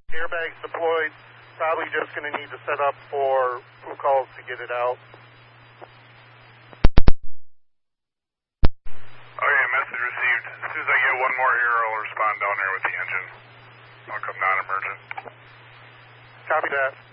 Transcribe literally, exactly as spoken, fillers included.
Airbags deployed. Probably just going to need to set up for crew calls to get it out. Okay, message received. As soon as I get one more here, I'll respond down there with the engine. I'll come non-emergent. Copy that.